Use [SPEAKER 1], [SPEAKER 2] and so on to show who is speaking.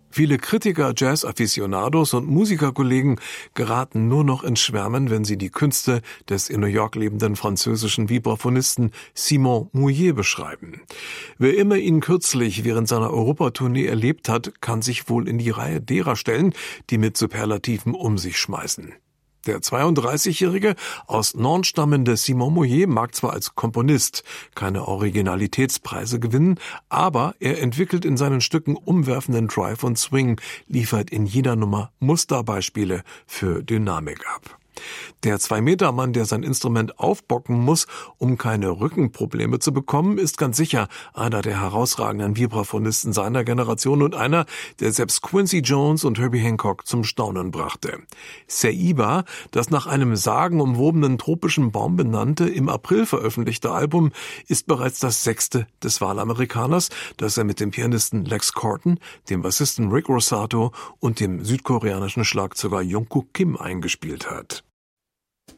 [SPEAKER 1] Viele Kritiker, Jazz-Afficionados und Musikerkollegen geraten nur noch ins Schwärmen, wenn sie die Künste des in New York lebenden französischen Vibraphonisten Simon Mouillet beschreiben. Wer immer ihn kürzlich während seiner Europatournee erlebt hat, kann sich wohl in die Reihe derer stellen, die mit Superlativen um sich schmeißen. Der 32-jährige, aus Nantes stammende Simon Mouillet mag zwar als Komponist keine Originalitätspreise gewinnen, aber er entwickelt in seinen Stücken umwerfenden Drive und Swing, liefert in jeder Nummer Musterbeispiele für Dynamik ab. Der 2-Meter-Mann, der sein Instrument aufbocken muss, um keine Rückenprobleme zu bekommen, ist ganz sicher einer der herausragenden Vibraphonisten seiner Generation und einer, der selbst Quincy Jones und Herbie Hancock zum Staunen brachte. Seiba, das nach einem sagenumwobenen tropischen Baum benannte, im April veröffentlichte Album, ist bereits das 6. des Wahlamerikaners, das er mit dem Pianisten Lex Corton, dem Bassisten Rick Rosato und dem südkoreanischen Schlagzeuger Jungkook Kim eingespielt hat.